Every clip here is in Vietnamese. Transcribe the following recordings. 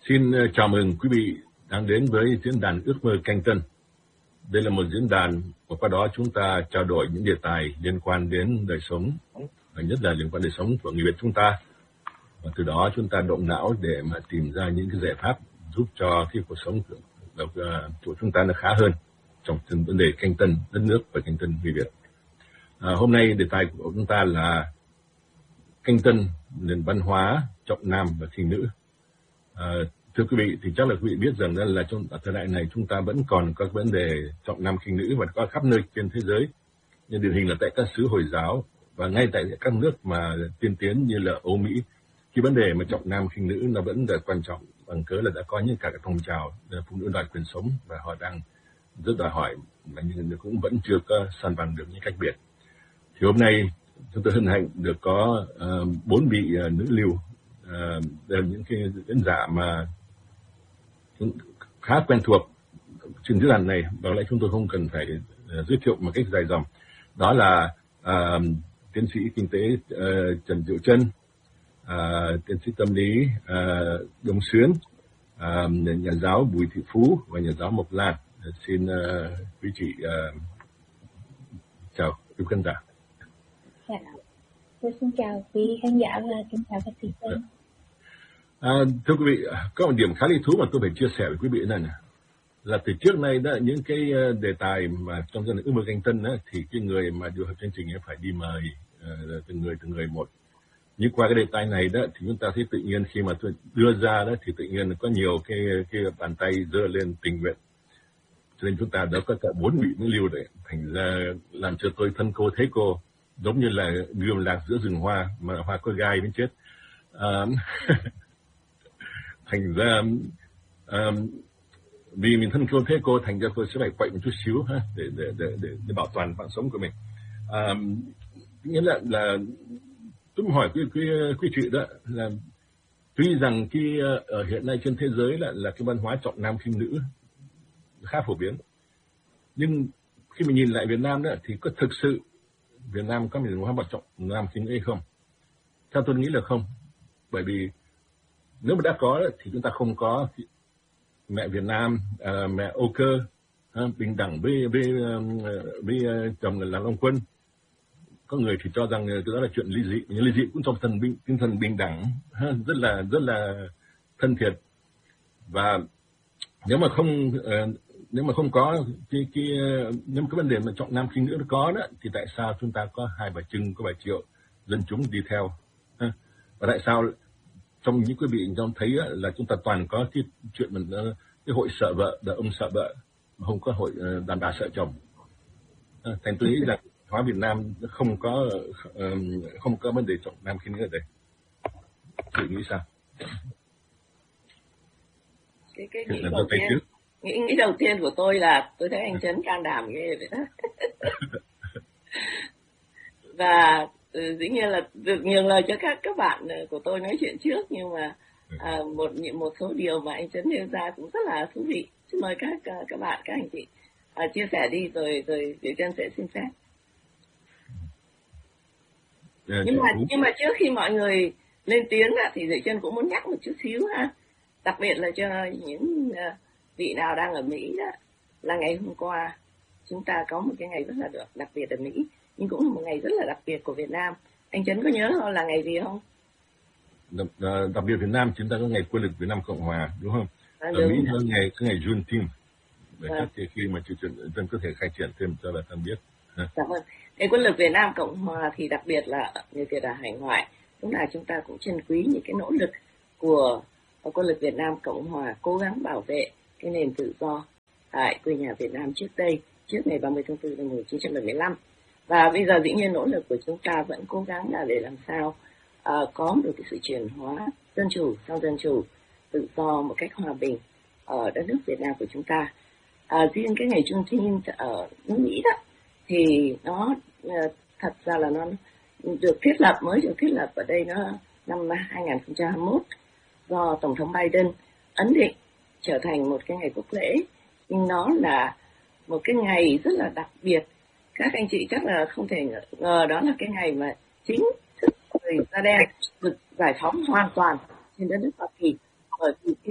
Xin chào mừng quý vị đang đến với diễn đàn Ước mơ Canh Tân. Đây là một diễn đàn mà qua đó chúng ta trao đổi những đề tài liên quan đến đời sống, và nhất là liên quan đến đời sống của người Việt chúng ta. Và từ đó chúng ta động não để mà tìm ra những cái giải pháp giúp cho cái cuộc sống của chúng ta nó khá hơn trong vấn đề canh tân đất nước và canh tân người Việt. Hôm nay đề tài của chúng ta là canh tân nền văn hóa trọng nam và khinh nữ. Thưa quý vị, thì chắc là quý vị biết rằng là trong thời đại này chúng ta vẫn còn có vấn đề trọng nam khinh nữ và có khắp nơi trên thế giới. Nhưng điển hình là tại các xứ Hồi giáo và ngay tại các nước mà tiên tiến như là Âu Mỹ, cái vấn đề mà trọng nam khinh nữ nó vẫn là quan trọng, bằng cớ là đã có những cả các phong trào phụ nữ đòi quyền sống và họ đang rất đòi hỏi mà nhưng cũng vẫn chưa có san bằng được những cách biệt. Thì hôm nay chúng tôi hân hạnh được có 4 vị nữ lưu, đều những cái diễn giả mà khá quen thuộc trên diễn đàn này, và lại chúng tôi không cần phải giới thiệu một cách dài dòng. Đó là tiến sĩ kinh tế Trần Diệu Trân, tiến sĩ tâm lý Đông Xuyến, nhà giáo Bùi Thị Phú và nhà giáo Mộc Lan. Xin quý chị chào quý khán giả. Tôi xin chào quý khán giả và kính chào các thí sinh. Thưa quý vị, có một điểm khá lý thú mà tôi phải chia sẻ với quý vị này là từ trước nay đó, những cái đề tài mà trong dân ước mơ Canh Tân đó, thì cái người mà điều hành chương trình phải đi mời từng người một. Nhưng qua cái đề tài này đó thì chúng ta thấy tự nhiên khi mà tôi đưa ra đó thì tự nhiên có nhiều cái bàn tay giơ lên tình nguyện, cho nên chúng ta đã có cả 4 vị nữ lưu đấy, thành ra làm cho tôi thân cô thấy cô, giống như là gươm lạc giữa rừng hoa mà hoa có gai đến chết. Thành ra vì mình thân cô thế cô, thành ra tôi sẽ phải quậy một chút xíu ha, để bảo toàn mạng sống của mình. Nghĩa là tôi hỏi quý chị đó là tuy rằng cái ở hiện nay trên thế giới là cái văn hóa trọng nam khinh nữ khá phổ biến, nhưng khi mình nhìn lại Việt Nam đó thì có thực sự Việt Nam có nền văn hóa trọng nam khinh nữ hay không? Theo tôi nghĩ là không, bởi vì nếu mà đã có thì chúng ta không có mẹ Việt Nam, mẹ Âu Cơ bình đẳng với chồng là Long Quân. Có người thì cho rằng đó là chuyện ly dị, nhưng ly dị cũng trong tinh thần bình đẳng, rất là thân thiện. Và nếu mà không có nếu mà cái vấn đề mà trọng nam khinh nữ nó có đó, thì tại sao chúng ta có hai bà Trưng, có 7 triệu dân chúng đi theo? Và tại sao trong những quý vị trong thấy là chúng ta toàn có cái chuyện mình cái hội sợ vợ, đàn ông sợ vợ, mà không có hội đàn bà sợ chồng. Thành tôi nghĩ là hóa Việt Nam không có vấn đề trọng nam khinh nữ ở đây. Chị nghĩ sao? Cái nghĩ đầu tiên của tôi là tôi thấy anh Trấn can đảm ghê vậy đó. Và dĩ nhiên là được nhường lời cho các bạn của tôi nói chuyện trước, nhưng mà một số điều mà anh Trấn nêu ra cũng rất là thú vị. Xin mời các bạn, các anh chị chia sẻ đi, rồi Diệu Trân sẽ xin phép. Nhưng mà trước khi mọi người lên tiếng thì Diệu Trân cũng muốn nhắc một chút xíu ha, đặc biệt là cho những vị nào đang ở Mỹ đó, là ngày hôm qua chúng ta có một cái ngày rất là đặc biệt ở Mỹ, nhưng cũng là một ngày rất là đặc biệt của Việt Nam. Anh Trấn có nhớ không, là ngày gì không? Đặc biệt Việt Nam chúng ta có ngày Quân lực Việt Nam Cộng Hòa, đúng không? Ở Mỹ có ngày Juneteenth. Để khi mà chương trình dân có thể khai triển thêm cho bà thân biết. Cảm ơn. Ngày Quân lực Việt Nam Cộng Hòa thì đặc biệt là người Việt ở hải ngoại, chúng ta cũng trân quý những cái nỗ lực của Quân lực Việt Nam Cộng Hòa cố gắng bảo vệ cái nền tự do tại quê nhà Việt Nam trước đây, trước ngày 30 tháng 4 năm 1975. Và bây giờ dĩ nhiên nỗ lực của chúng ta vẫn cố gắng là để làm sao có được cái sự chuyển hóa dân chủ sau dân chủ, tự do một cách hòa bình ở đất nước Việt Nam của chúng ta. Riêng cái ngày Juneteenth ở nước Mỹ đó thì nó thật ra là nó mới được thiết lập ở đây nó năm 2021 do Tổng thống Biden ấn định trở thành một cái ngày quốc lễ, nhưng nó là một cái ngày rất là đặc biệt. Các anh chị chắc là không thể ngờ đó là cái ngày mà chính thức người da đen được giải phóng hoàn toàn trên đất nước Hoa Kỳ, bởi vì cái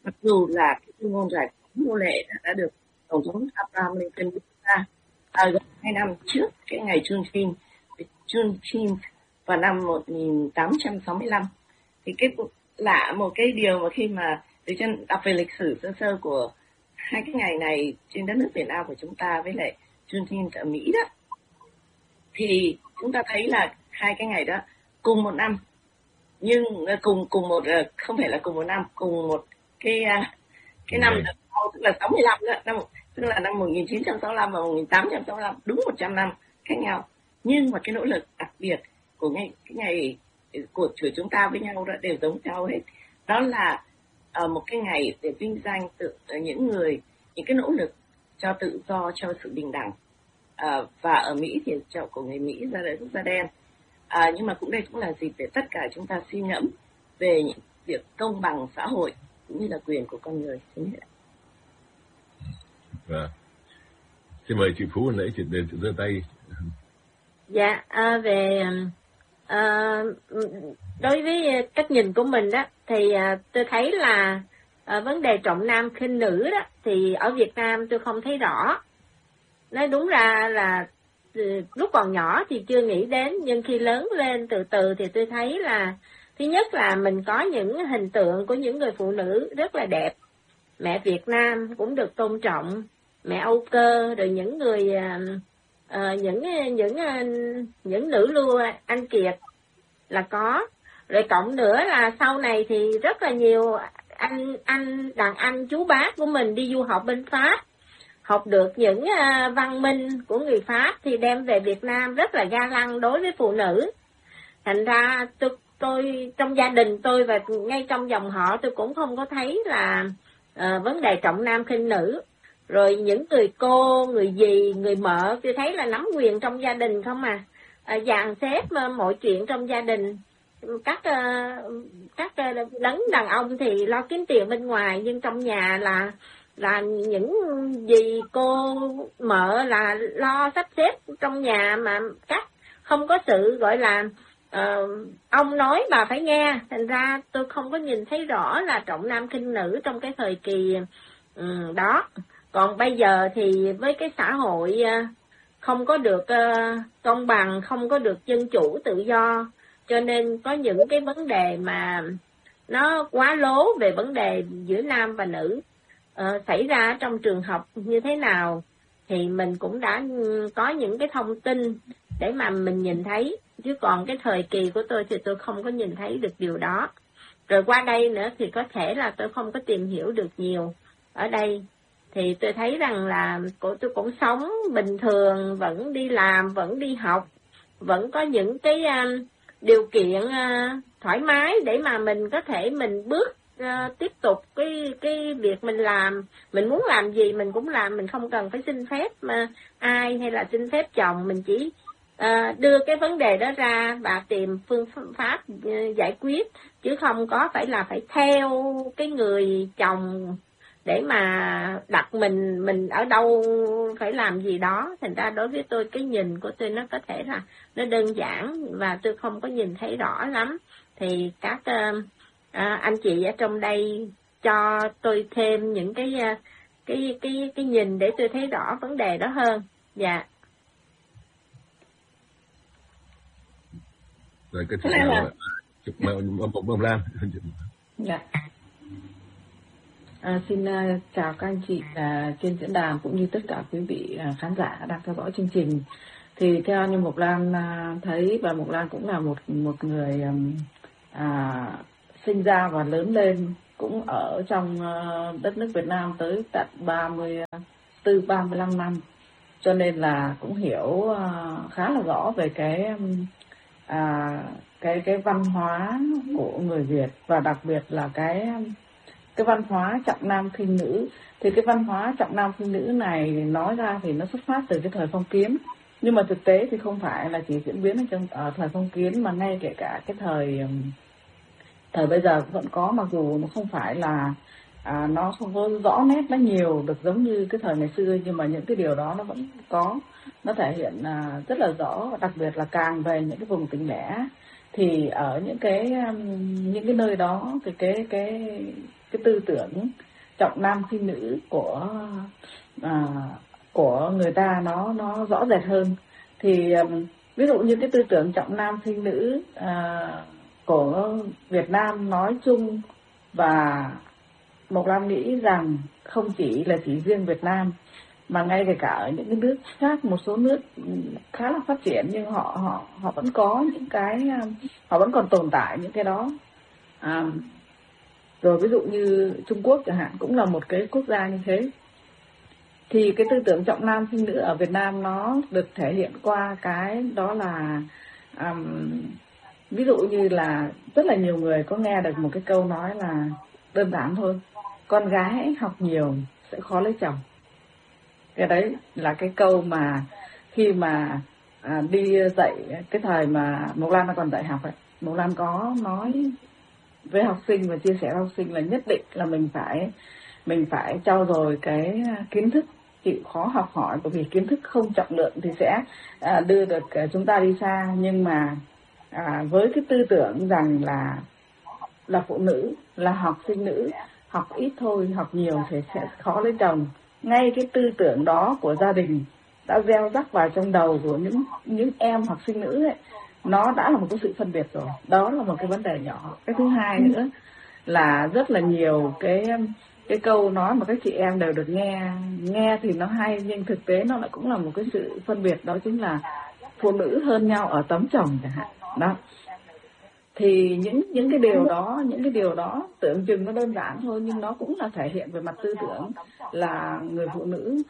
mặc dù là cái tuyên ngôn giải phóng nô lệ đã được Tổng thống Abraham Lincoln đưa ra gần 2 năm trước cái ngày Juneteenth vào năm 1865. Thì cái lạ một cái điều mà khi mà để chân đọc về lịch sử sơ sơ của hai cái ngày này trên đất nước Việt Nam của chúng ta với lại Juneteenth ở Mỹ đó, thì chúng ta thấy là hai cái ngày đó cùng một năm, nhưng cùng một không phải là cùng một năm, cùng một cái năm sau, tức là 65 đó, tức là năm 1965 và 1865, đúng 100 năm khác nhau. Nhưng mà cái nỗ lực đặc biệt của cái ngày của chúng ta với nhau đó đều giống nhau hết. Đó là một cái ngày để vinh danh những cái nỗ lực cho tự do, cho sự bình đẳng. Và ở Mỹ thì của người Mỹ ra đời quốc gia đen. Nhưng mà đây cũng là dịp để tất cả chúng ta suy ngẫm về những việc công bằng xã hội cũng như là quyền của con người. Vâng. Xin mời chị Phú nãy chị giơ tay. Dạ, đối với cách nhìn của mình đó thì tôi thấy là vấn đề trọng nam khinh nữ đó thì ở Việt Nam tôi không thấy rõ. Nói đúng ra là lúc còn nhỏ thì chưa nghĩ đến, nhưng khi lớn lên từ từ thì tôi thấy là thứ nhất là mình có những hình tượng của những người phụ nữ rất là đẹp. Mẹ Việt Nam cũng được tôn trọng, mẹ Âu Cơ, rồi những người những nữ lưu anh Kiệt là có. Rồi cộng nữa là sau này thì rất là nhiều đàn anh chú bác của mình đi du học bên Pháp, học được những văn minh của người Pháp thì đem về Việt Nam rất là ga lăng đối với phụ nữ. Thành ra tôi trong gia đình tôi và ngay trong dòng họ tôi cũng không có thấy là vấn đề trọng nam khinh nữ. Rồi những người cô, người dì, người mợ tôi thấy là nắm quyền trong gia đình không dàn xếp mọi chuyện trong gia đình. Các đấng đàn ông thì lo kiếm tiền bên ngoài, nhưng trong nhà là những dì cô mợ là lo sắp xếp trong nhà, mà không có sự gọi là ông nói bà phải nghe. Thành ra tôi không có nhìn thấy rõ là trọng nam khinh nữ trong cái thời kỳ đó. Còn bây giờ thì với cái xã hội không có được công bằng, không có được dân chủ tự do, cho nên có những cái vấn đề mà nó quá lố về vấn đề giữa nam và nữ xảy ra trong trường học như thế nào thì mình cũng đã có những cái thông tin để mà mình nhìn thấy. Chứ còn cái thời kỳ của tôi thì tôi không có nhìn thấy được điều đó. Rồi qua đây nữa thì có thể là tôi không có tìm hiểu được nhiều ở đây. Thì tôi thấy rằng là tôi cũng sống bình thường, vẫn đi làm, vẫn đi học, vẫn có những cái điều kiện thoải mái để mà mình có thể mình bước tiếp tục cái việc mình làm. Mình muốn làm gì mình cũng làm, mình không cần phải xin phép ai hay là xin phép chồng. Mình chỉ đưa cái vấn đề đó ra và tìm phương pháp giải quyết, chứ không có phải theo cái người chồng để mà đặt mình ở đâu phải làm gì đó. Thành ra đối với tôi cái nhìn của tôi nó có thể là nó đơn giản và tôi không có nhìn thấy rõ lắm. Thì các anh chị ở trong đây cho tôi thêm những cái nhìn để tôi thấy rõ vấn đề đó hơn. Dạ. Rồi cái thứ nào chúc mừng Lam. Dạ. Xin chào các anh chị trên diễn đàn cũng như tất cả quý vị khán giả đang theo dõi chương trình. Thì theo như Mộc Lan thấy, và Mộc Lan cũng là một người sinh ra và lớn lên cũng ở trong đất nước Việt Nam tới tận 35 năm, cho nên là cũng hiểu khá là rõ về cái văn hóa của người Việt, và đặc biệt là cái văn hóa trọng nam khinh nữ. Thì cái văn hóa trọng nam khinh nữ này nói ra thì nó xuất phát từ cái thời phong kiến, nhưng mà thực tế thì không phải là chỉ diễn biến ở thời phong kiến, mà ngay kể cả cái thời bây giờ vẫn có, mặc dù nó không phải là nó không có rõ nét, nó nhiều được giống như cái thời ngày xưa, nhưng mà những cái điều đó nó vẫn có, nó thể hiện rất là rõ. Đặc biệt là càng về những cái vùng tỉnh lẻ thì ở những cái nơi đó thì cái tư tưởng trọng nam khinh nữ của người ta nó rõ rệt hơn. Thì ví dụ như cái tư tưởng trọng nam khinh nữ của Việt Nam nói chung, và Mộc Lan nghĩ rằng không chỉ riêng Việt Nam mà ngay kể cả ở những cái nước khác, một số nước khá là phát triển nhưng họ vẫn có những cái, họ vẫn còn tồn tại những cái đó. Rồi ví dụ như Trung Quốc chẳng hạn, cũng là một cái quốc gia như thế. Thì cái tư tưởng trọng nam khinh nữ ở Việt Nam nó được thể hiện qua cái đó là ví dụ như là rất là nhiều người có nghe được một cái câu nói là đơn giản thôi: con gái học nhiều sẽ khó lấy chồng. Cái đấy là cái câu mà khi mà đi dạy, cái thời mà Mộc Lan còn dạy học ấy, Mộc Lan có nói với học sinh và chia sẻ với học sinh là nhất định là mình phải trau dồi cái kiến thức, chịu khó học hỏi, bởi vì kiến thức không trọng lượng thì sẽ đưa được chúng ta đi xa. Nhưng mà với cái tư tưởng rằng là phụ nữ, là học sinh nữ, học ít thôi, học nhiều thì sẽ khó lấy chồng, ngay cái tư tưởng đó của gia đình đã gieo rắc vào trong đầu của những em học sinh nữ ấy, nó đã là một cái sự phân biệt rồi. Đó là một cái vấn đề nhỏ. Cái thứ hai nữa là rất là nhiều cái câu nói mà các chị em đều được nghe thì nó hay, nhưng thực tế nó lại cũng là một cái sự phân biệt, đó chính là phụ nữ hơn nhau ở tấm chồng chẳng hạn. Đó. Thì những cái điều đó tưởng chừng nó đơn giản thôi, nhưng nó cũng là thể hiện về mặt tư tưởng là người phụ nữ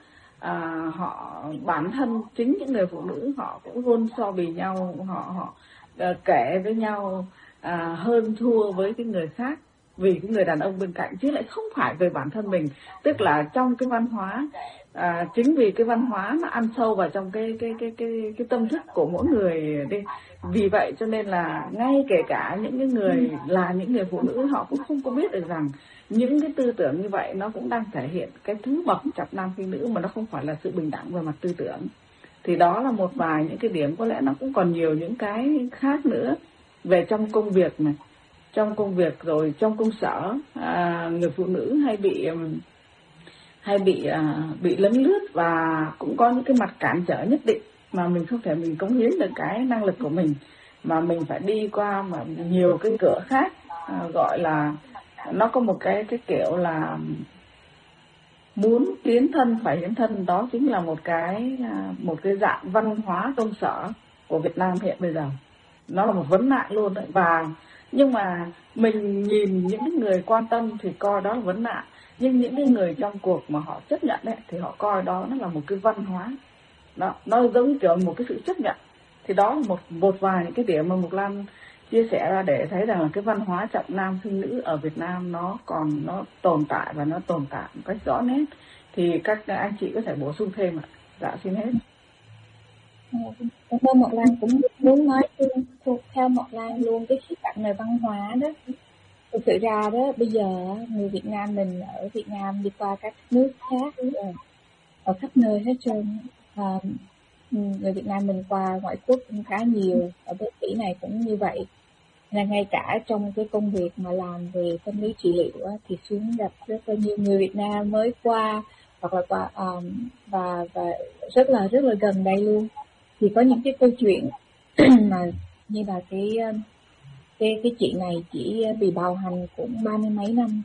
họ bản thân, chính những người phụ nữ họ cũng luôn so bì nhau, họ kể với nhau hơn thua với cái người khác vì cái người đàn ông bên cạnh, chứ lại không phải về bản thân mình. Tức là trong cái văn hóa, chính vì cái văn hóa nó ăn sâu vào trong cái tâm thức của mỗi người đi. Vì vậy cho nên là ngay kể cả những cái người là những người phụ nữ, họ cũng không có biết được rằng những cái tư tưởng như vậy nó cũng đang thể hiện cái thứ bậc trọng nam khinh nữ, mà nó không phải là sự bình đẳng về mặt tư tưởng. Thì đó là một vài những cái điểm, có lẽ nó cũng còn nhiều những cái khác nữa về trong công việc này, trong công việc rồi trong công sở, người phụ nữ hay bị lấn lướt và cũng có những cái mặt cản trở nhất định mà mình không thể mình cống hiến được cái năng lực của mình, mà mình phải đi qua mà nhiều cái cửa khác, gọi là nó có một cái kiểu là muốn tiến thân phải hiến thân. Đó chính là một cái dạng văn hóa công sở của Việt Nam hiện bây giờ. Nó là một vấn nạn luôn đấy. Và nhưng mà mình nhìn những người quan tâm thì coi đó là vấn nạn, nhưng những cái người trong cuộc mà họ chấp nhận đấy thì họ coi đó nó là một cái văn hóa. Đó, nó giống kiểu một cái sự chấp nhận. Thì đó là một vài những cái điểm mà Mộc Lan chia sẻ ra để thấy rằng là cái văn hóa trọng nam khinh nữ ở Việt Nam nó tồn tại, và nó tồn tại một cách rõ nét. Thì các anh chị có thể bổ sung thêm ạ. Dạ, xin hết. Cảm ơn Mộc Lan. Cũng muốn nói theo Mộc Lan luôn cái khía cạnh về văn hóa đó. Thực sự ra đó, bây giờ người Việt Nam mình ở Việt Nam đi qua các nước khác ở khắp nơi hết trơn. Người Việt Nam mình qua ngoại quốc cũng khá nhiều, ở bên Mỹ này cũng như vậy. Là ngay cả trong cái công việc mà làm về tâm lý trị liệu thì xuống gặp rất là nhiều người Việt Nam mới qua, hoặc là qua và rất là gần đây luôn. Thì có những cái câu chuyện mà như là cái chị này chỉ bị bạo hành cũng 30 mấy năm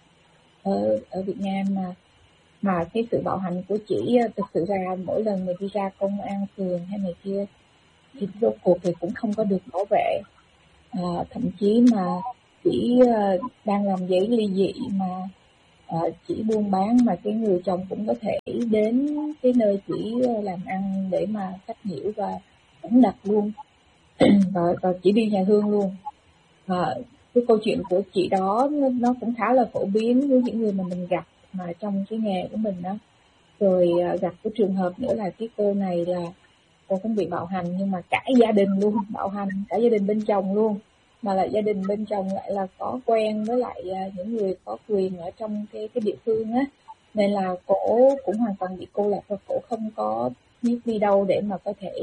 ở Việt Nam, mà cái sự bạo hành của chị thực sự ra mỗi lần mình đi ra công an phường hay này kia thì rốt cuộc thì cũng không có được bảo vệ, thậm chí mà chỉ đang làm giấy ly dị mà chỉ buôn bán, mà cái người chồng cũng có thể đến cái nơi chỉ làm ăn để mà sách nhiễu và cũng đặt luôn và chỉ đi nhà hương luôn. Cái câu chuyện của chị đó nó cũng khá là phổ biến với những người mà mình gặp mà trong cái nghề của mình đó. Rồi gặp cái trường hợp nữa là cái cô này là cô cũng bị bạo hành, nhưng mà cả gia đình luôn, bạo hành cả gia đình bên chồng luôn, mà là gia đình bên chồng lại là có quen với lại những người có quyền ở trong cái địa phương á, nên là cổ cũng hoàn toàn bị cô lập và cổ không có biết đi đâu để mà có thể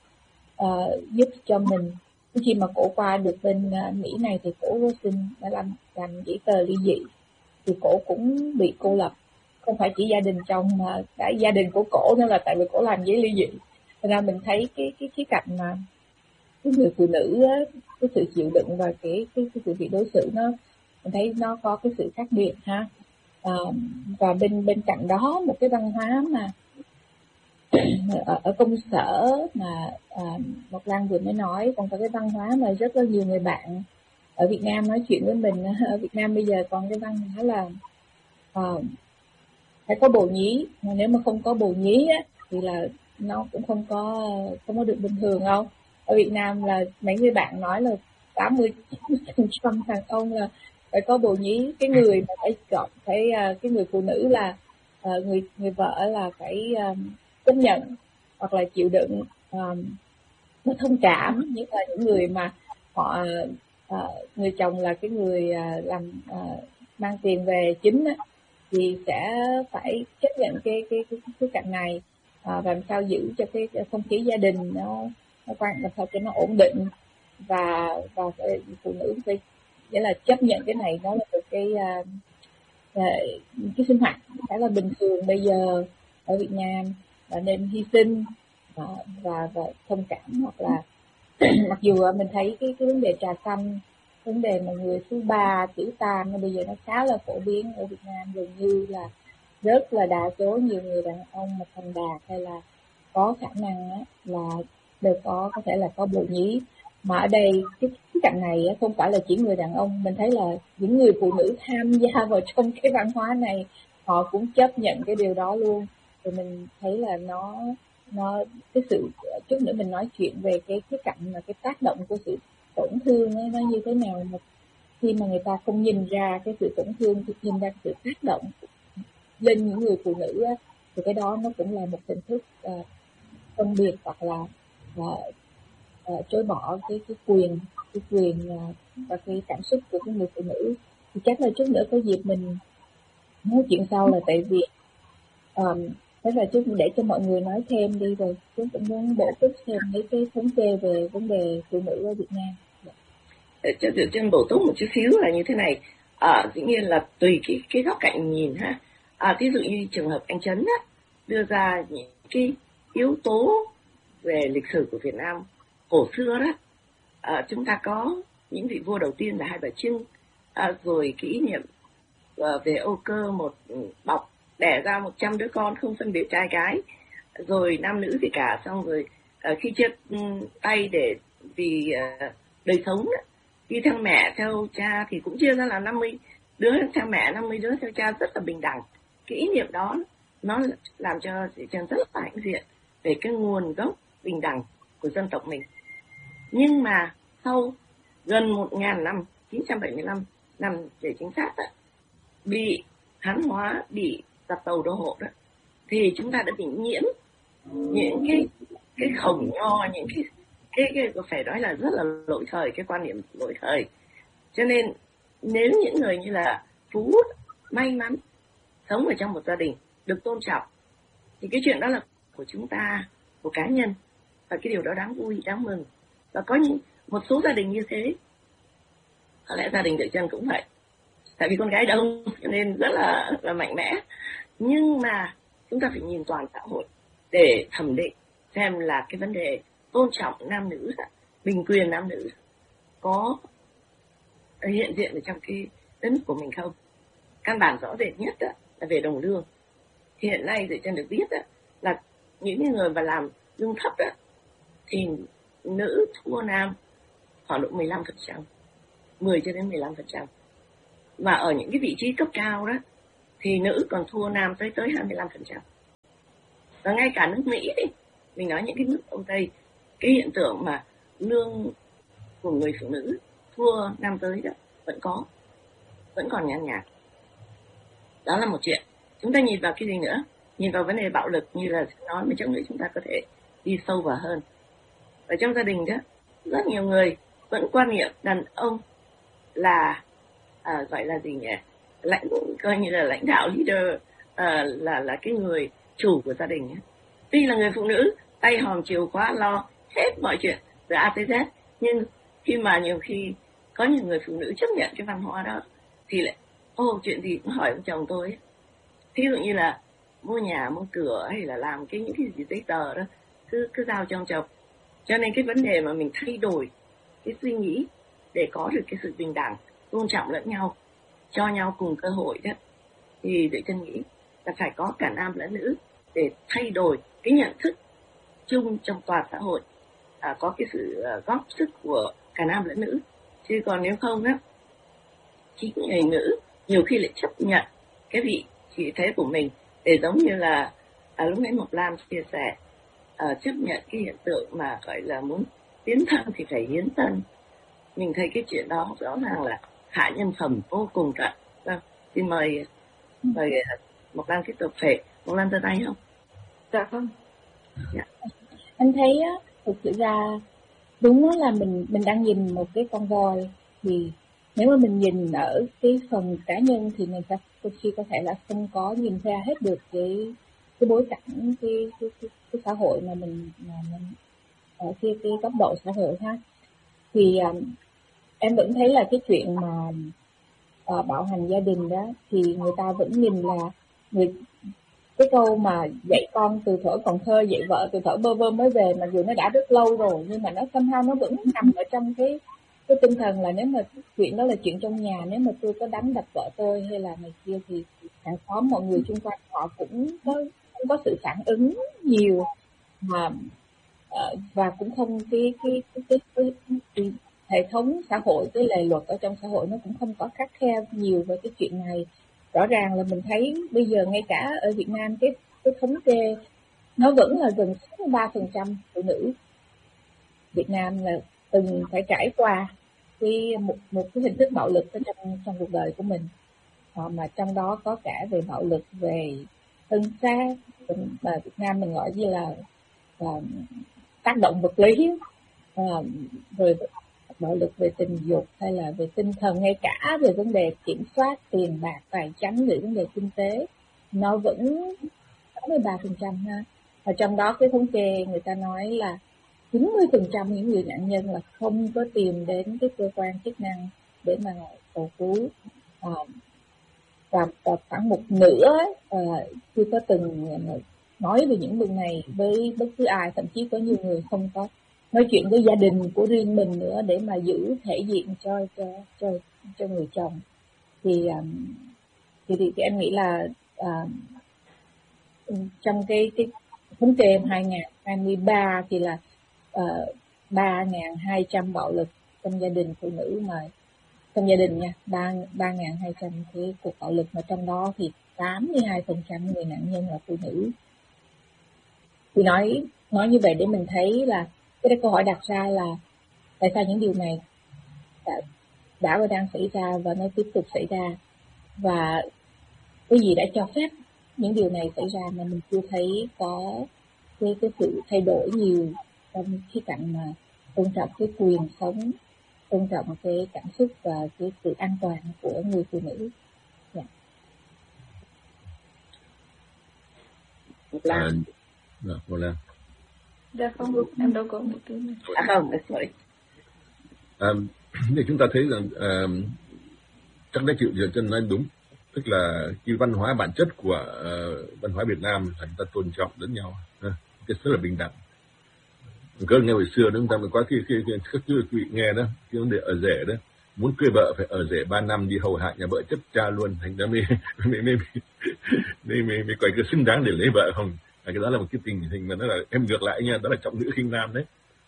giúp cho mình. Khi mà cổ qua được bên Mỹ này thì cổ xin đã làm giấy tờ ly dị, thì cổ cũng bị cô lập, không phải chỉ gia đình chồng mà cả gia đình của cổ nữa, là tại vì cổ làm giấy ly dị. Thật ra mình thấy cái khía cạnh mà cái người phụ nữ á, cái sự chịu đựng và cái sự bị đối xử nó, mình thấy nó có cái sự khác biệt ha. Và bên cạnh đó một cái văn hóa mà ở công sở mà Ngọc Lan vừa mới nói, còn có cái văn hóa mà rất là nhiều người bạn ở Việt Nam nói chuyện với mình. Ở Việt Nam bây giờ còn cái văn hóa là phải có bồ nhí, mà nếu mà không có bồ nhí á, thì là nó cũng không có được bình thường đâu. Ở Việt Nam là mấy người bạn nói là 80% đàn ông là phải có bồ nhí. Cái người mà phải cái người phụ nữ là người vợ là phải chấp nhận hoặc là chịu đựng, nó thông cảm. Nhất là những người mà họ người chồng là cái người mang tiền về chính á, thì sẽ phải chấp nhận cái cạnh này, và làm sao giữ cho cái không khí gia đình nó làm sao cho nó ổn định, và phụ nữ phải nghĩa là chấp nhận cái này. Đó là một cái sinh hoạt khá là bình thường bây giờ ở Việt Nam, và nên hy sinh và thông cảm. Hoặc là mặc dù mình thấy cái vấn đề trà xanh, vấn đề mà người thứ ba tiểu tam nó bây giờ nó khá là phổ biến ở Việt Nam, gần như là rất là đa số nhiều người đàn ông mà thành đạt hay là có khả năng á, là đều có thể là có bồ nhí. Mà ở đây cái cạnh này á, không phải là chỉ người đàn ông, mình thấy là những người phụ nữ tham gia vào trong cái văn hóa này, họ cũng chấp nhận cái điều đó luôn. Thì mình thấy là nó cái sự, chút nữa mình nói chuyện về cái cạnh mà cái tác động của sự tổn thương ấy, nó như thế nào, mà khi mà người ta không nhìn ra cái sự tổn thương, thì nhìn ra cái sự tác động lên những người phụ nữ á, thì cái đó nó cũng là một hình thức phân biệt hoặc là chối bỏ cái quyền và cái cảm xúc của cái người phụ nữ. Thì chắc là chút nữa có dịp mình nói chuyện sau, là tại vì thế là chút để cho mọi người nói thêm đi, rồi chúng cũng muốn bổ túc thêm mấy cái thống kê về vấn đề phụ nữ ở Việt Nam. Cho Diệu Trân bổ túc một chút xíu là như thế này. Dĩ nhiên là tùy cái góc cạnh nhìn ha. Ví dụ như trường hợp anh Trấn á, đưa ra những cái yếu tố về lịch sử của Việt Nam cổ xưa đó. Chúng ta có những vị vua đầu tiên là Hai Bà Trưng, rồi kỷ niệm về Âu Cơ, một bọc đẻ ra 100 đứa con không phân biệt trai gái, rồi nam nữ gì cả. Xong rồi khi chia tay để vì đời sống đó, đi theo mẹ theo cha thì cũng chia ra là 50 đứa theo mẹ, 50 đứa theo cha, rất là bình đẳng. Cái ý niệm đó nó làm cho chị Trần rất là hãnh diện về cái nguồn gốc bình đẳng của dân tộc mình. Nhưng mà sau gần 1.000 năm, 975 năm để chính xác đó, bị Hán hóa, bị giặc tàu đô hộ đó, thì chúng ta đã bị nhiễm những cái khổng nho, những cái phải nói là rất là lỗi thời, cái quan niệm lỗi thời. Cho nên nếu những người như là Phú Út may mắn sống ở trong một gia đình được tôn trọng, thì cái chuyện đó là của chúng ta, của cá nhân, và cái điều đó đáng vui, đáng mừng. Và có một số gia đình như thế, có lẽ gia đình Diệu Trân cũng vậy, tại vì con gái đông cho nên rất là mạnh mẽ. Nhưng mà chúng ta phải nhìn toàn xã hội để thẩm định xem là cái vấn đề tôn trọng nam nữ, bình quyền nam nữ có hiện diện ở trong cái đất nước của mình không. Căn bản rõ rệt nhất là về đồng lương. Hiện nay Diệu Trân được biết là những người mà làm lương thấp thì nữ thua nam khoảng độ 15%, 10 cho đến 15%. Và ở những cái vị trí cấp cao đó thì nữ còn thua nam tới 25%. Và ngay cả nước Mỹ đi, mình nói những cái nước Âu Tây, cái hiện tượng mà lương của người phụ nữ thua nam giới đó vẫn còn nhàn nhạt. Đó là một chuyện. Chúng ta nhìn vào cái gì nữa? Nhìn vào vấn đề bạo lực, như là nói mà trong nữa chúng ta có thể đi sâu vào hơn. Ở trong gia đình đó, rất nhiều người vẫn quan niệm đàn ông là gọi là gì nhỉ? Coi như là lãnh đạo, leader, là cái người chủ của gia đình ấy. Tuy là người phụ nữ tay hòm chìa khóa lo hết mọi chuyện từ A tới Z, nhưng khi mà nhiều khi có những người phụ nữ chấp nhận cái văn hóa đó thì lại chuyện gì cũng hỏi ông chồng tôi ấy. Ví dụ như là mua nhà, mua cửa hay là làm những cái gì giấy tờ đó, cứ giao cho ông chồng. Cho nên cái vấn đề mà mình thay đổi cái suy nghĩ để có được cái sự bình đẳng, tôn trọng lẫn nhau, cho nhau cùng cơ hội đó, thì Tuệ Trân nghĩ là phải có cả nam lẫn nữ để thay đổi cái nhận thức chung trong toàn xã hội, có cái sự góp sức của cả nam lẫn nữ. Chứ còn nếu không á, chính người nữ nhiều khi lại chấp nhận cái vị trí thế của mình, để giống như là lúc nãy Mộc Lan chia sẻ, chấp nhận cái hiện tượng mà gọi là muốn tiến thân thì phải hiến thân. Mình thấy cái chuyện đó rõ ràng là hạ nhân phẩm vô cùng cả. Xin mời Mộc Lan tiếp tục. Phải Mộc Lan giơ tay không? Dạ không. Dạ. Anh thấy á, thực sự ra đúng là mình đang nhìn một cái con voi, thì nếu mà mình nhìn ở cái phần cá nhân thì mình sẽ đôi khi có thể là không có nhìn ra hết được cái bối cảnh cái xã hội mà mình ở cái góc độ xã hội ha. Thì em vẫn thấy là cái chuyện mà bạo hành gia đình đó, thì người ta vẫn nhìn là cái câu mà dạy con từ thuở còn thơ, dạy vợ từ thuở bơ vơ mới về, mặc dù nó đã rất lâu rồi nhưng mà nó somehow nó vẫn nằm ở trong cái tinh thần là nếu mà chuyện đó là chuyện trong nhà, nếu mà tôi có đánh đập vợ tôi hay là này kia thì hàng xóm mọi người xung quanh họ cũng không có sự phản ứng nhiều, mà và cũng không cái hệ thống xã hội, cái lề luật ở trong xã hội nó cũng không có khắt khe nhiều về cái chuyện này. Rõ ràng là mình thấy bây giờ ngay cả ở Việt Nam cái thống kê nó vẫn là gần 63% phụ nữ Việt Nam là từng phải trải qua một cái hình thức bạo lực ở trong cuộc đời của mình, mà trong đó có cả về bạo lực về thân xác, mà Việt Nam mình gọi như là tác động vật lý, rồi bạo lực về tình dục hay là về tinh thần, ngay cả về vấn đề kiểm soát tiền bạc tài chính, về vấn đề kinh tế, nó vẫn 63% ha. Và trong đó cái thống kê người ta nói là 90% những người nạn nhân là không có tìm đến cái cơ quan chức năng để mà cầu cứu, và khoảng một nửa chưa có từng nói về những việc này với bất cứ ai, thậm chí có nhiều người không có nói chuyện với gia đình của riêng mình nữa để mà giữ thể diện cho người chồng. Thì em nghĩ là trong cái thống kê 2023 thì là 3.200 bạo lực trong gia đình phụ nữ, mà trong gia đình nha, 3.200 cái cuộc bạo lực, mà trong đó thì 82% người nạn nhân là phụ nữ. Thì nói như vậy để mình thấy là cái câu hỏi đặt ra là tại sao những điều này đã và đang xảy ra và nó tiếp tục xảy ra, và cái gì đã cho phép những điều này xảy ra mà mình chưa thấy có cái sự thay đổi nhiều trong khía cạnh mà tôn trọng cái quyền sống, tôn trọng cái cảm xúc và cái sự an toàn của người phụ nữ. Một lần. Dạ không, em đâu có một cái này. Không, sorry. Thì chúng ta thấy rằng chắc đấy chịu chân nói đúng, tức là cái văn hóa bản chất của văn hóa Việt Nam là chúng ta tôn trọng lẫn nhau, cái rất là bình đẳng. Cứ nghe hồi xưa chúng ta mới có các quý nghe đó, cái vấn đề ở rể đó, muốn cưới vợ phải ở rể 3 năm đi hầu hạ nhà vợ chất cha luôn, thành ra mới coi cái xứng đáng để lấy vợ không. Cái đó là một cái tình hình mà nó là em ngược lại nha, đó là trọng nữ khinh nam đấy.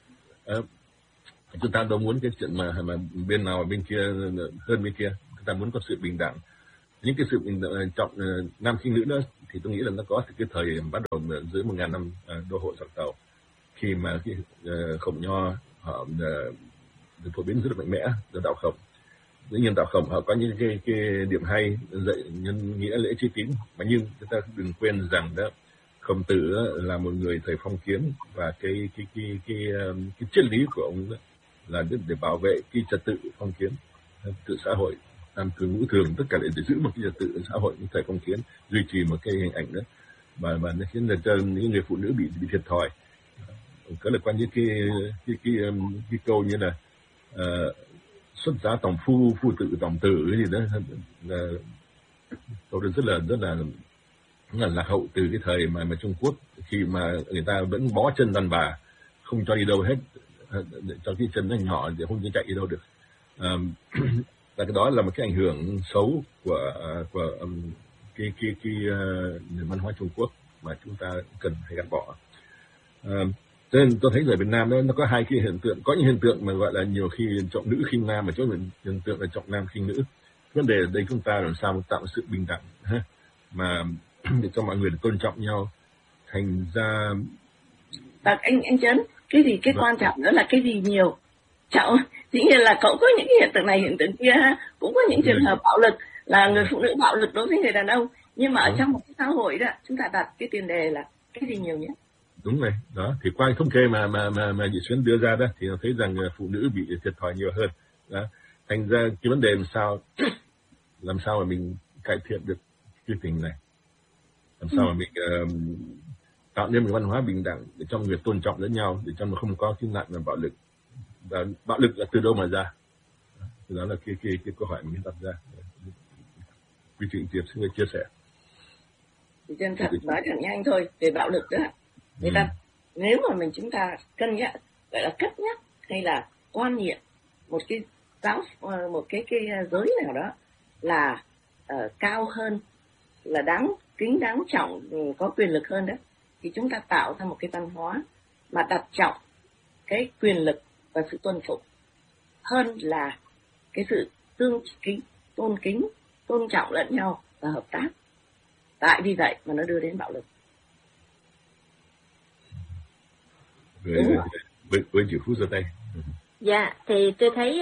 Chúng ta đâu muốn cái chuyện mà bên nào bên kia hơn bên kia, chúng ta muốn có sự bình đẳng. Những cái sự bình trọng nam khinh nữ đó thì tôi nghĩ là nó có từ cái thời bắt đầu dưới 1.000 năm đô hộ giặc tàu, khi mà cái Khổng Nho họ được phổ biến rất là mạnh mẽ từ đạo Khổng. Dĩ nhiên đạo Khổng họ có những cái điểm hay dạy nhân nghĩa lễ trí tín, mà nhưng chúng ta đừng quên rằng đó Khổng Tử là một người thầy phong kiến, và cái triết lý của ông đó là để bảo vệ cái trật tự phong kiến, tự xã hội, làm cường ngũ thường, tất cả để giữ một cái trật tự xã hội như thầy phong kiến, duy trì một cái hình ảnh đó mà nó khiến là cho những người phụ nữ bị thiệt thòi. Có là quan như cái câu như là xuất giá tòng phu, phu tự tòng tử cái gì đó, là câu đó rất là lạc hậu từ cái thời mà Trung Quốc, khi mà người ta vẫn bó chân đàn bà, không cho đi đâu hết, cho cái chân nó nhỏ để không chạy đi đâu được. Và cái đó là một cái ảnh hưởng xấu của cái nền văn hóa Trung Quốc mà chúng ta cần phải gạt bỏ. Cho nên tôi thấy ở Việt Nam đó, nó có hai cái hiện tượng, có những hiện tượng mà gọi là nhiều khi trọng nữ khinh nam, mà có những hiện tượng là trọng nam khinh nữ. Vấn đề ở đây chúng ta làm sao tạo sự bình đẳng mà để cho mọi người tôn trọng nhau. Thành ra anh Trấn, cái gì cái quan trọng nữa là cái gì nhiều trọng. Dĩ nhiên là cậu có những hiện tượng này hiện tượng kia ha, cũng có những trường hợp bạo lực là người phụ nữ bạo lực đối với người đàn ông, nhưng mà ở trong một cái xã hội đó chúng ta đặt cái tiền đề là cái gì nhiều nhất. Đúng rồi, đó thì qua thống kê mà chị Xuyến đưa ra đó thì nó thấy rằng phụ nữ bị thiệt thòi nhiều hơn. Đó. Thành ra cái vấn đề làm sao mà mình cải thiện được cái tình này, làm sao mà mình tạo nên một văn hóa bình đẳng để cho người tôn trọng lẫn nhau, để cho nó không có cái nạn là bạo lực. Và bạo lực là từ đâu mà ra? Đó là cái câu hỏi mình đặt ra. Quý chị Diệp xin chia sẻ. Thì chân thật nói thẳng nhanh thôi về bạo lực đó. Người ta nếu mà chúng ta cân nhắc gọi là cất nhắc hay là quan niệm một cái giới nào đó là cao hơn, là đáng kính đáng trọng, có quyền lực hơn đó, thì chúng ta tạo ra một cái văn hóa mà đặt trọng cái quyền lực và sự tuân phục hơn là cái sự tôn kính, tôn trọng lẫn nhau và hợp tác. Tại vì vậy mà nó đưa đến bạo lực. Với chị Phú giơ tay. Dạ, thì tôi thấy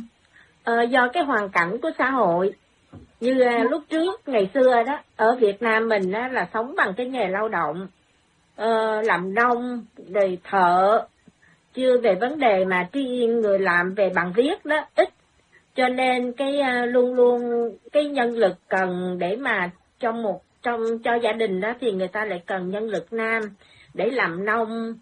do cái hoàn cảnh của xã hội, như lúc trước ngày xưa đó, ở Việt Nam mình đó, là sống bằng cái nghề lao động, làm nông, rồi thợ, chưa về vấn đề mà người làm về bằng viết đó ít, cho nên cái luôn luôn cái nhân lực cần để mà cho gia đình đó thì người ta lại cần nhân lực nam để làm nông,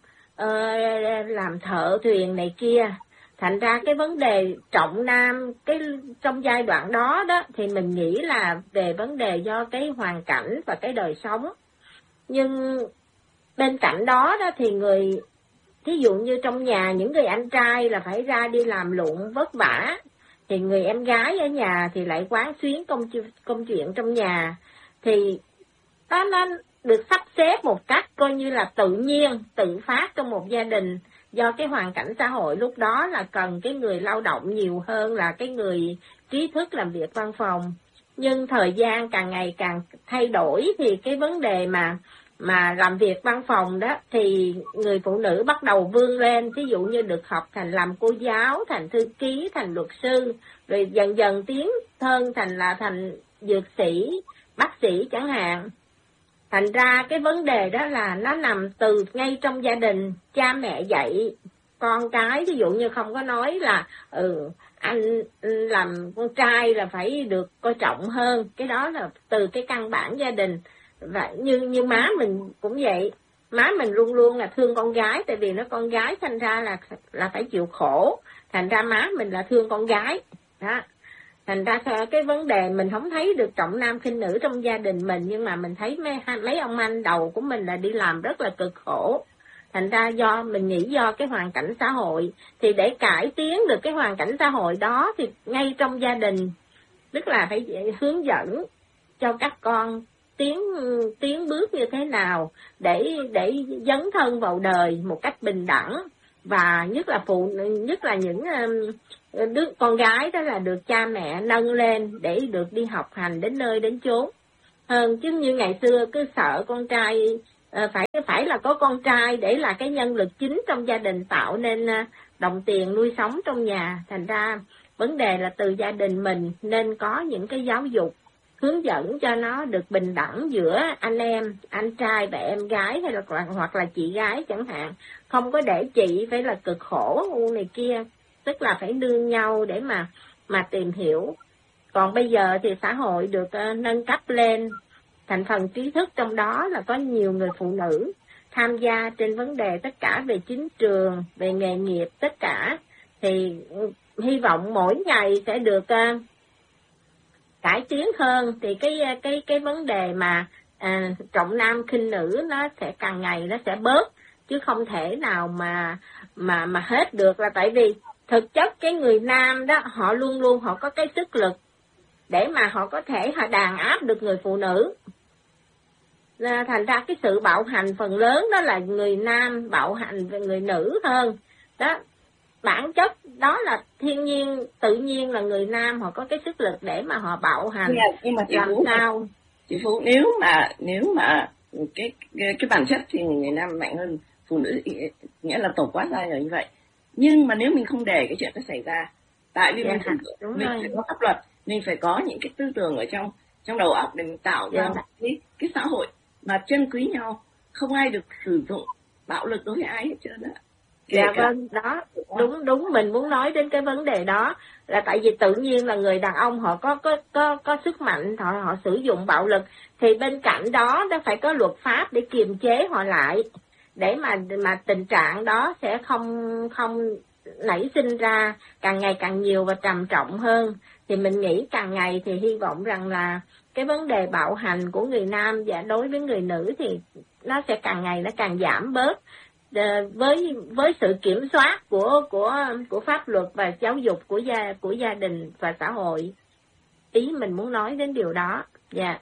làm thợ thuyền này kia. Thành ra cái vấn đề trọng nam trong giai đoạn đó đó thì mình nghĩ là về vấn đề do cái hoàn cảnh và cái đời sống. Nhưng bên cạnh đó đó thì thí dụ như trong nhà những người anh trai là phải ra đi làm lụng vất vả, thì người em gái ở nhà thì lại quán xuyến công chuyện trong nhà, thì nó được sắp xếp một cách coi như là tự nhiên, tự phát trong một gia đình, do cái hoàn cảnh xã hội lúc đó là cần cái người lao động nhiều hơn là cái người trí thức làm việc văn phòng. Nhưng thời gian càng ngày càng thay đổi thì cái vấn đề mà làm việc văn phòng đó thì người phụ nữ bắt đầu vươn lên, ví dụ như được học thành làm cô giáo, thành thư ký, thành luật sư, rồi dần dần tiến thân thành dược sĩ, bác sĩ chẳng hạn. Thành ra cái vấn đề đó là nó nằm từ ngay trong gia đình, cha mẹ dạy con cái, ví dụ như không có nói là anh làm con trai là phải được coi trọng hơn, cái đó là từ cái căn bản gia đình. Và như má mình cũng vậy, má mình luôn luôn là thương con gái, tại vì nó con gái thành ra là phải chịu khổ, thành ra má mình là thương con gái đó. Thành ra cái vấn đề mình không thấy được trọng nam khinh nữ trong gia đình mình, nhưng mà mình thấy mấy ông anh đầu của mình là đi làm rất là cực khổ. Thành ra mình nghĩ do cái hoàn cảnh xã hội, thì để cải tiến được cái hoàn cảnh xã hội đó thì ngay trong gia đình, tức là phải hướng dẫn cho các con tiến bước như thế nào để dấn thân vào đời một cách bình đẳng, và nhất là những đứa con gái đó là được cha mẹ nâng lên để được đi học hành đến nơi đến chốn hơn. Chứ như ngày xưa cứ sợ con trai phải là có con trai để là cái nhân lực chính trong gia đình, tạo nên đồng tiền nuôi sống trong nhà. Thành ra vấn đề là từ gia đình mình nên có những cái giáo dục hướng dẫn cho nó được bình đẳng giữa anh em, anh trai và em gái, hay là hoặc là chị gái chẳng hạn. Không có để chị phải là cực khổ này kia, tức là phải nương nhau để mà tìm hiểu. Còn bây giờ thì xã hội được nâng cấp lên, thành phần trí thức trong đó là có nhiều người phụ nữ tham gia trên vấn đề tất cả về chính trường, về nghề nghiệp, tất cả. Thì hy vọng mỗi ngày sẽ được cải tiến hơn, thì cái vấn đề mà trọng nam khinh nữ nó sẽ càng ngày nó sẽ bớt, chứ không thể nào mà hết được, là tại vì thực chất cái người nam đó họ luôn luôn họ có cái sức lực để mà họ có thể họ đàn áp được người phụ nữ. Thành ra cái sự bạo hành phần lớn đó là người nam bạo hành về người nữ hơn. Đó, bản chất đó là thiên nhiên, tự nhiên là người nam họ có cái sức lực để mà họ bạo hành. Nhưng mà làm sao chị Phú, nếu mà cái bản chất thì người nam mạnh hơn phụ nữ, nghĩa là tổng quát ra là như vậy. Nhưng mà nếu mình không để cái chuyện đó xảy ra, tại vì mình phải có pháp luật, mình phải có những cái tư tưởng ở trong đầu óc để mình tạo ra một cái xã hội mà trân quý nhau, không ai được sử dụng bạo lực đối với ai hết trơn á. Dạ vâng, đó, đúng, mình muốn nói đến cái vấn đề đó là tại vì tự nhiên là người đàn ông họ có sức mạnh, họ sử dụng bạo lực, thì bên cạnh đó nó phải có luật pháp để kiềm chế họ lại, để mà tình trạng đó sẽ không nảy sinh ra càng ngày càng nhiều và trầm trọng hơn. Thì mình nghĩ càng ngày thì hy vọng rằng là cái vấn đề bạo hành của người nam và đối với người nữ thì nó sẽ càng ngày nó càng giảm bớt, với sự kiểm soát của pháp luật và giáo dục của gia đình và xã hội. Ý mình muốn nói đến điều đó. Dạ.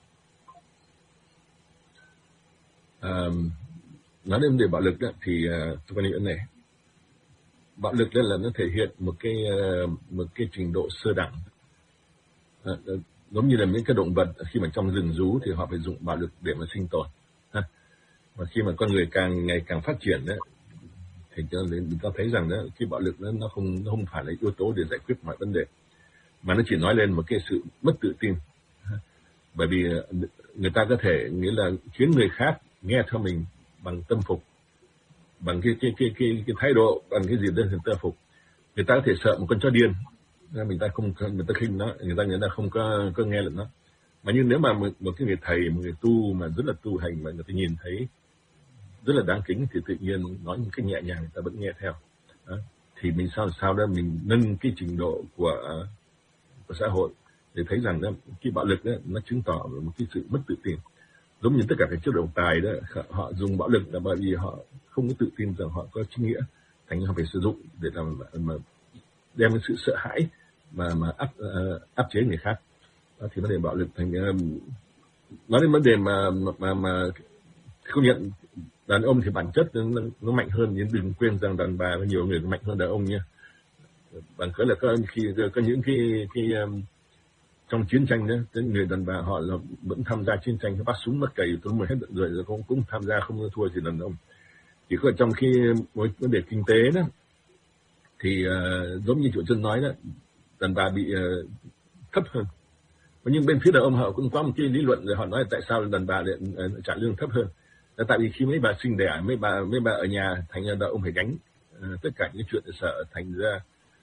Nói đến vấn đề bạo lực đó, thì tôi quan niệm này, bạo lực đó là nó thể hiện một cái trình độ sơ đẳng. Giống như là những cái động vật khi mà trong rừng rú thì họ phải dùng bạo lực để mà sinh tồn. Và khi mà con người càng ngày càng phát triển đó, thì chúng ta thấy rằng đó, cái bạo lực nó không phải là yếu tố để giải quyết mọi vấn đề, mà nó chỉ nói lên một cái sự mất tự tin. Bởi vì người ta có thể nghĩa là khiến người khác nghe theo mình bằng tâm phục, bằng cái thái độ, bằng cái gì đó người ta phục. Người ta có thể sợ một con chó điên, người ta khinh nó, người ta không có nghe được nó. Mà nhưng nếu mà một cái người thầy, một người tu mà rất là tu hành mà người ta nhìn thấy rất là đáng kính thì tự nhiên nói một cách nhẹ nhàng người ta vẫn nghe theo. Đó. Thì mình sao đó mình nâng cái trình độ của xã hội để thấy rằng đó, cái bạo lực đó nó chứng tỏ một cái sự mất tự tin. Giống như tất cả các chế độ tài đó, họ dùng bạo lực là bởi vì họ không có tự tin rằng họ có chính nghĩa, thành ra họ phải sử dụng để làm mà đem cái sự sợ hãi mà áp chế người khác. Đó thì vấn đề bạo lực thành nói đến vấn đề mà không nhận đàn ông thì bản chất nó mạnh hơn, nhưng đừng quên rằng đàn bà có nhiều người mạnh hơn đàn ông nha. Bằng cớ là có những cái trong chiến tranh đó, cái người đàn bà họ là vẫn tham gia chiến tranh, bắt súng bắt cày tôi mới hết rồi cũng tham gia, không thua gì đàn ông. Chỉ có trong khi vấn đề kinh tế đó thì giống như chủ trương nói đó, đàn bà bị thấp hơn. Nhưng bên phía đàn ông họ cũng có một cái lý luận rồi, họ nói tại sao đàn bà lại trả lương thấp hơn. Là tại vì khi mấy bà sinh đẻ, mấy bà ở nhà, thành ra đàn ông phải gánh tất cả những chuyện sợ, thành ra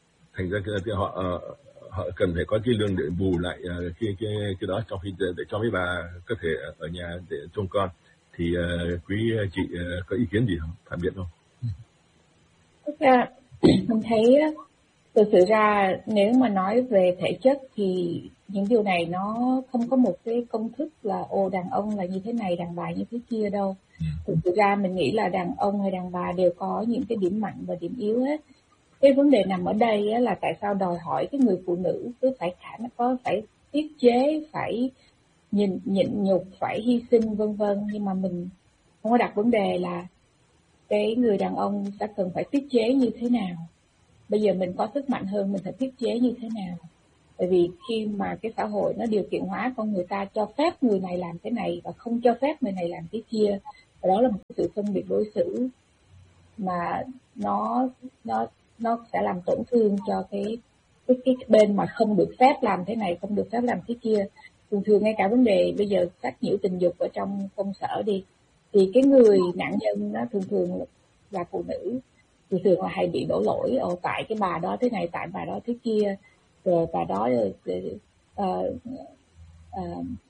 họ cần phải có cái lương để bù lại cái đó, trong khi để cho mấy bà có thể ở nhà để trông con. Thì quý chị có ý kiến gì không, phản biện không? Thực ra mình thấy thực sự ra nếu mà nói về thể chất thì những điều này nó không có một cái công thức là đàn ông là như thế này, đàn bà như thế kia đâu. Thực sự ra mình nghĩ là đàn ông hay đàn bà đều có những cái điểm mạnh và điểm yếu hết. Cái vấn đề nằm ở đây là tại sao đòi hỏi cái người phụ nữ cứ phải phải tiết chế, phải nhịn nhục, phải hy sinh vân vân, nhưng mà mình không có đặt vấn đề là cái người đàn ông ta cần phải tiết chế như thế nào. Bây giờ mình có sức mạnh hơn, mình phải tiết chế như thế nào? Bởi vì khi mà cái xã hội nó điều kiện hóa con người ta, cho phép người này làm cái này và không cho phép người này làm cái kia, và đó là một cái sự phân biệt đối xử mà nó sẽ làm tổn thương cho cái bên mà không được phép làm thế này, không được phép làm cái kia. Thường ngay cả vấn đề bây giờ sách nhiễu tình dục ở trong công sở đi, thì cái người nạn nhân nó thường là phụ nữ, thường là hay bị đổ lỗi tại cái bà đó thế này, tại bà đó thế kia, rồi bà đó